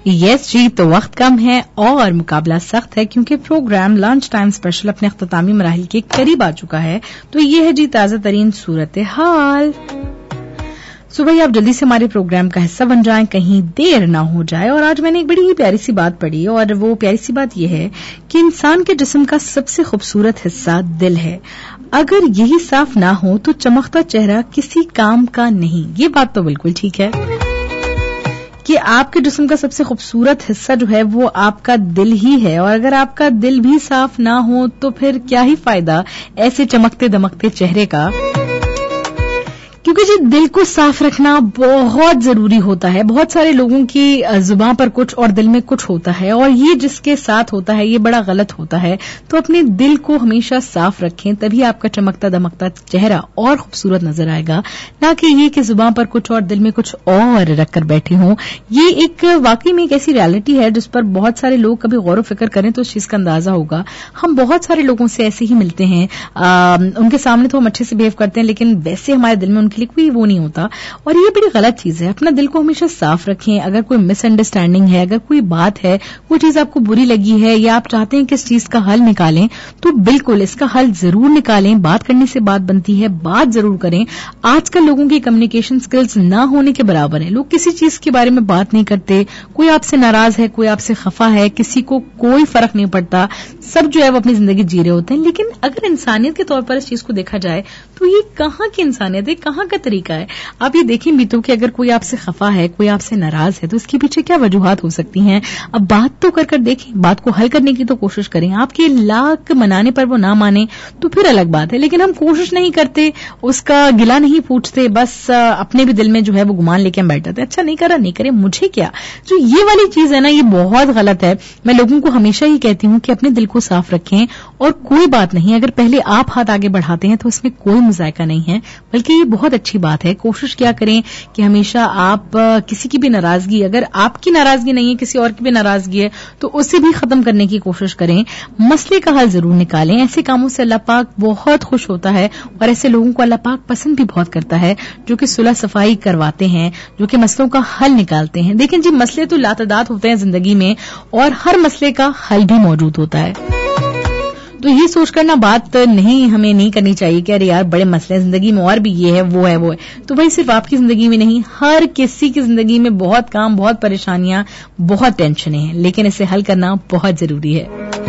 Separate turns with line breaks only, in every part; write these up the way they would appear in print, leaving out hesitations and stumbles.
Yes जी, तो वक्त कम है और मुकाबला सख्त है क्योंकि प्रोग्राम लंच टाइम स्पेशल अपने अख्तामी मराहिल के करीब आ चुका है। तो ये है जी ताज़ा तरीन सूरत हाल। सुबह आप जल्दी से हमारे प्रोग्राम का हिस्सा बन जाएं, कहीं देर ना हो जाए। और आज मैंने एक बड़ी ही प्यारी सी बात पढ़ी और वो प्यारी सी बात यह है कि इंसान के जिस्म का सबसे खूबसूरत हिस्सा दिल है। अगर यही साफ ना हो तो चमकता चेहरा किसी काम का नहीं। ये बात तो बिल्कुल ठीक है कि आपके जिस्म का सबसे खूबसूरत हिस्सा जो है वो आपका दिल ही है। और अगर आपका दिल भी साफ ना हो तो फिर क्या ही फायदा ऐसे चमकते दमकते चेहरे का, क्योंकि जी दिल को साफ रखना बहुत जरूरी होता है। बहुत सारे लोगों की जुबान पर कुछ और दिल में कुछ होता है और ये जिसके साथ होता है ये बड़ा गलत होता है। तो अपने दिल को हमेशा साफ रखें, तभी आपका चमकता दमकता चेहरा और खूबसूरत नजर आएगा, ना कि ये कि जुबान पर कुछ और दिल में कुछ और रखकर बैठे हों। ये एक वाकई में एक ऐसी रियलिटी है जिस पर बहुत सारे लोग कभी गौर फिक्र करें तो उस चीज का अंदाजा होगा। हम बहुत सारे लोगों से ऐसे ही मिलते हैं, उनके सामने तो हम अच्छे से बिहेव करते हैं लेकिन वैसे हमारे दिल में उनके लिए कोई वो नहीं होता और ये बड़ी गलत चीज है। अपना दिल को हमेशा साफ रखें। अगर कोई मिसअंडरस्टैंडिंग है, अगर कोई बात है, कोई चीज आपको बुरी लगी है या आप चाहते हैं कि इस चीज का हल निकालें तो बिल्कुल इसका हल जरूर निकालें। बात करने से बात बनती है, बात जरूर करें। आजकल लोगों की कम्युनिकेशन स्किल्स ना होने के बराबर है। लोग किसी चीज के बारे में बात नहीं करते। कोई आपसे नाराज है, कोई आपसे खफा है, किसी को कोई फर्क नहीं पड़ता। सब जो है वो अपनी जिंदगी जी रहे होते हैं। लेकिन अगर इंसानियत के तौर पर इस चीज को देखा जाए तो ये कहाँ की इंसानियत है, कहाँ का तरीका है। आप ये देखें भी तो कि अगर कोई आपसे खफा है, कोई आपसे नाराज है तो इसके पीछे क्या वजूहात हो सकती हैं। अब बात तो कर देखें, बात को हल करने की तो कोशिश करें। आपके लाख मनाने पर वो ना माने तो फिर अलग बात है, लेकिन हम कोशिश नहीं करते, उसका गिला नहीं पूछते, बस अपने भी दिल में जो है वो गुमान लेके हम बैठ जाते हैं। अच्छा नहीं करा, नहीं करे, मुझे क्या। जो ये वाली चीज है ना ये बहुत गलत है। मैं लोगों को हमेशा ही कहती हूँ कि अपने दिल को साफ रखें और कोई बात नहीं, अगर पहले आप हाथ आगे बढ़ाते हैं तो इसमें कोई मुजायका नहीं है, बल्कि ये बहुत अच्छी बात है। कोशिश क्या करें कि हमेशा आप किसी की भी नाराजगी, अगर आपकी नाराजगी नहीं है किसी और की भी नाराजगी है तो उसे भी खत्म करने की कोशिश करें। मसले का हल जरूर निकालें। ऐसे कामों से अल्लाह पाक बहुत खुश होता है और ऐसे लोगों को अल्लाह पाक पसंद भी बहुत करता है जो कि सुलह सफाई करवाते हैं, जो कि मसलों का हल निकालते हैं। देखें जी मसले तो लातदाद होते हैं जिंदगी में और हर मसले का हल भी मौजूद होता है। तो ये सोचकर ना बात नहीं हमें नहीं करनी चाहिए कि अरे यार बड़े मसले जिंदगी में और भी ये है वो है वो है। तो भाई सिर्फ आपकी जिंदगी में नहीं, हर किसी की जिंदगी में बहुत काम, बहुत परेशानियां, बहुत टेंशनें हैं, लेकिन इसे हल करना बहुत जरूरी है।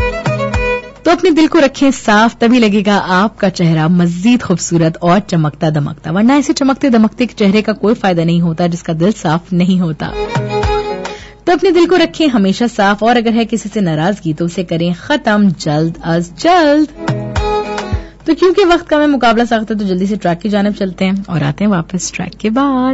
तो अपने दिल को रखें साफ, तभी लगेगा आपका चेहरा मजीद खूबसूरत और चमकता दमकता। वरना ऐसे चमकते दमकते चेहरे का कोई फायदा नहीं होता जिसका दिल साफ नहीं होता। तो अपने दिल को रखें हमेशा साफ और अगर है किसी से नाराजगी तो उसे करें खत्म जल्द अज जल्द। तो क्योंकि वक्त का में मुकाबला सख्त है तो जल्दी से ट्रैक की जानिब चलते हैं और आते हैं वापस ट्रैक के बाद।